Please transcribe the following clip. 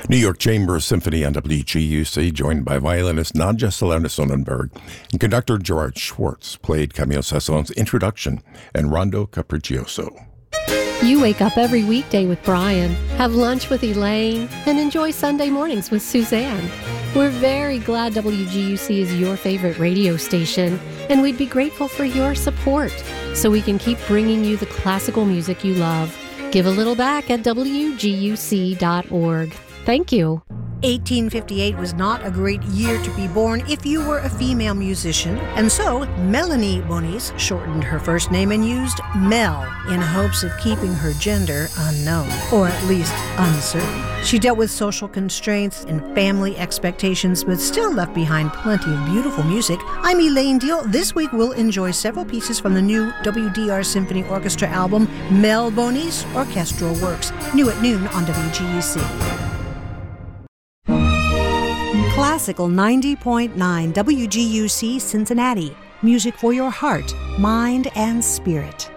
New York Chamber Symphony on WGUC, joined by violinist Nadja Salerno Sonnenberg, and conductor Gerard Schwartz played Camille Saint-Saëns's Introduction and Rondo Capriccioso. You wake up every weekday with Brian, have lunch with Elaine, and enjoy Sunday mornings with Suzanne. We're very glad WGUC is your favorite radio station, and we'd be grateful for your support so we can keep bringing you the classical music you love. Give a little back at WGUC.org. Thank you. 1858 was not a great year to be born if you were a female musician, and so Melanie Bonis shortened her first name and used Mel in hopes of keeping her gender unknown, or at least uncertain. She dealt with social constraints and family expectations, but still left behind plenty of beautiful music. I'm Elaine Deal. This week we'll enjoy several pieces from the new WDR Symphony Orchestra album, Mel Bonis Orchestral Works, new at noon on WGUC. Classical 90.9 WGUC Cincinnati. Music for your heart, mind, and spirit.